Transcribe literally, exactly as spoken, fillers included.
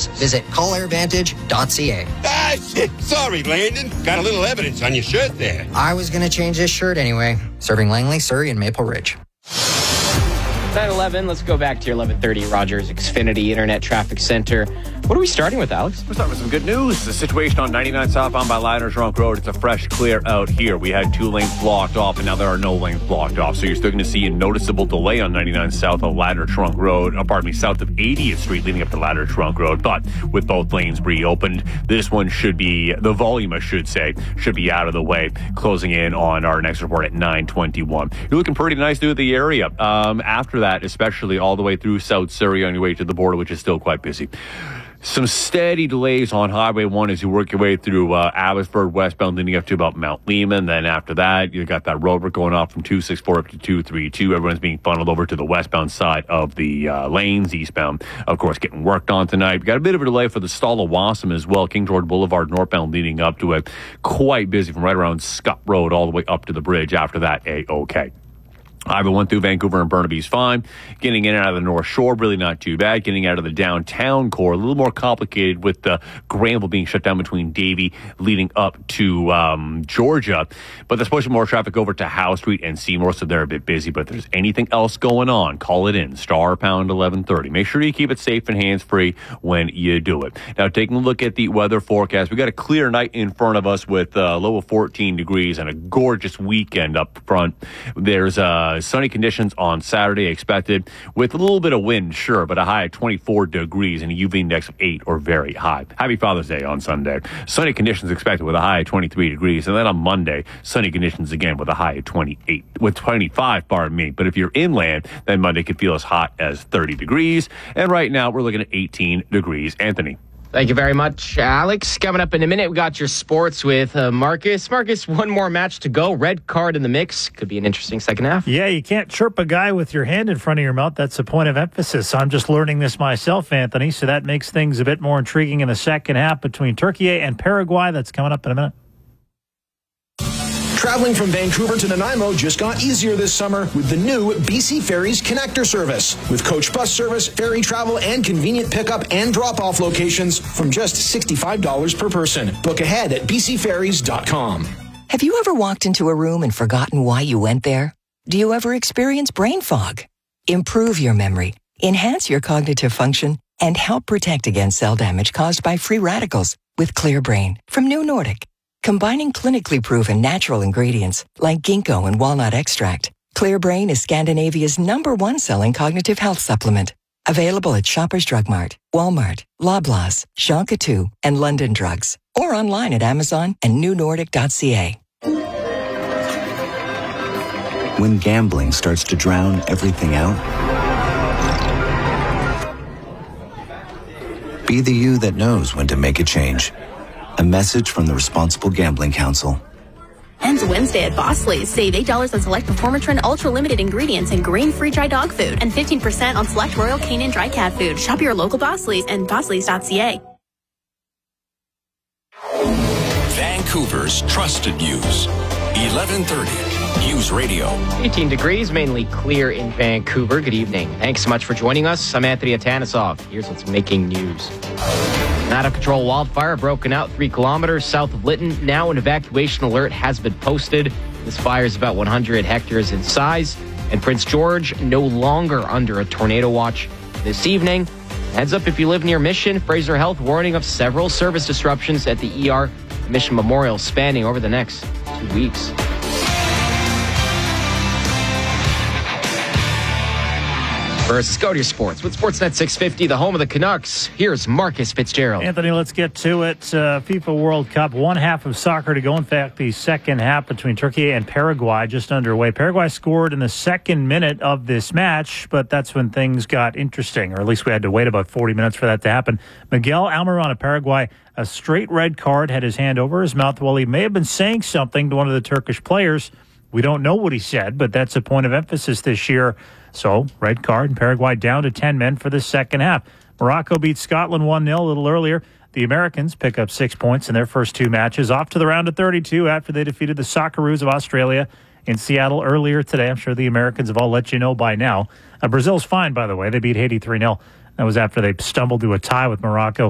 Advantage. Visit call air vantage dot c a. Ah, shit. Sorry, Landon. Got a little evidence on your shirt there. I was going to change this shirt anyway. Serving Langley, Surrey, and Maple Ridge. nine eleven, let's go back to your eleven thirty Rogers Xfinity Internet Traffic Center. What are we starting with, Alex? We're starting with some good news. The situation on ninety-nine southbound by Ladner Trunk Road, it's a fresh clear out here. We had two lanes blocked off, and now there are no lanes blocked off. So you're still going to see a noticeable delay on ninety-nine south of Ladner Trunk Road, uh, pardon me, south of eightieth Street leading up to Ladner Trunk Road. But with both lanes reopened, this one should be, the volume, I should say, should be out of the way, closing in on our next report at nine twenty-one. You're looking pretty nice through the area. Um, after that, especially all the way through South Surrey on your way to the border, which is still quite busy. Some steady delays on Highway one as you work your way through uh, Abbotsford westbound leading up to about Mount Lehman. Then after that, you got that road work going off from two sixty-four up to two thirty-two. Everyone's being funneled over to the westbound side of the uh, lanes. Eastbound, of course, getting worked on tonight. We got a bit of a delay for the Stall of Wassam as well. King George Boulevard northbound leading up to it. Quite busy from right around Scott Road all the way up to the bridge. After that, A-OK. Highway one through Vancouver and Burnaby's fine. Getting in and out of the North Shore, really not too bad. Getting out of the downtown core, a little more complicated with the Granville being shut down between Davie leading up to um, Georgia. But there's pushing more traffic over to Howe Street and Seymour, so they're a bit busy. But if there's anything else going on, call it in. Star pound eleven thirty. Make sure you keep it safe and hands-free when you do it. Now, taking a look at the weather forecast, we got a clear night in front of us with a low of fourteen degrees and a gorgeous weekend up front. There's a Uh, sunny conditions on Saturday expected with a little bit of wind, sure, but a high of twenty-four degrees and a U V index of eight or very high. Happy Father's Day on Sunday. Sunny conditions expected with a high of twenty-three degrees. And then on Monday, sunny conditions again with a high of twenty-eight, with twenty-five, pardon me. But if you're inland, then Monday could feel as hot as thirty degrees. And right now, we're looking at eighteen degrees. Anthony. Thank you very much, Alex. Coming up in a minute, we got your sports with uh, Marcus. Marcus, one more match to go. Red card in the mix. Could be an interesting second half. Yeah, you can't chirp a guy with your hand in front of your mouth. That's a point of emphasis. I'm just learning this myself, Anthony, so that makes things a bit more intriguing in the second half between Turkey and Paraguay. That's coming up in a minute. Traveling from Vancouver to Nanaimo just got easier this summer with the new B C Ferries Connector service. With coach bus service, ferry travel, and convenient pickup and drop-off locations from just sixty-five dollars per person. Book ahead at b c ferries dot com. Have you ever walked into a room and forgotten why you went there? Do you ever experience brain fog? Improve your memory, enhance your cognitive function, and help protect against cell damage caused by free radicals with Clear Brain from New Nordic. Combining clinically proven natural ingredients like ginkgo and walnut extract, Clear Brain is Scandinavia's number one selling cognitive health supplement. Available at Shoppers Drug Mart, Walmart, Loblaws, Shonka two, and London Drugs. Or online at Amazon and new nordic dot c a. When gambling starts to drown everything out, be the you that knows when to make a change. A message from the Responsible Gambling Council. Ends Wednesday at Bosley's. Save eight dollars on select Performatrin Ultra Limited ingredients and grain-free dry dog food, and fifteen percent on select Royal Canin dry cat food. Shop your local Bosley's and bosleys dot c a. Vancouver's trusted news. eleven thirty News Radio. eighteen degrees, mainly clear in Vancouver. Good evening. Thanks so much for joining us. I'm Anthony Atanisov. Here's what's making news. An out-of-control wildfire broken out three kilometers south of Lytton. Now an evacuation alert has been posted. This fire is about one hundred hectares in size. And Prince George no longer under a tornado watch this evening. Heads up if you live near Mission. Fraser Health warning of several service disruptions at the E R Mission Memorial spanning over the next two weeks. First, let's go to your sports. With Sportsnet six fifty, the home of the Canucks, here's Marcus Fitzgerald. Anthony, let's get to it. Uh, FIFA World Cup, one half of soccer to go. In fact, the second half between Turkey and Paraguay just underway. Paraguay scored in the second minute of this match, but that's when things got interesting, or at least we had to wait about forty minutes for that to happen. Miguel Almiron of Paraguay, a straight red card, had his hand over his mouth while he may have been saying something to one of the Turkish players. We don't know what he said, but that's a point of emphasis this year. So, red card, and Paraguay down to ten men for the second half. Morocco beat Scotland one nil a little earlier. The Americans pick up six points in their first two matches, off to the round of thirty-two after they defeated the Socceroos of Australia in Seattle earlier today. I'm sure the Americans have all let you know by now. Uh, Brazil's fine, by the way. They beat Haiti three nil. That was after they stumbled to a tie with Morocco